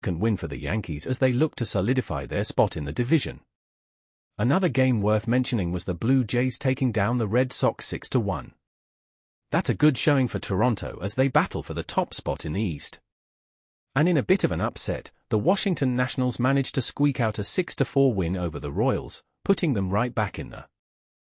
win for the Yankees as they look to solidify their spot in the division. Another game worth mentioning was the Blue Jays taking down the Red Sox 6-1. That's a good showing for Toronto as they battle for the top spot in the East. And in a bit of an upset, the Washington Nationals managed to squeak out a 6-4 win over the Royals, putting them right back in the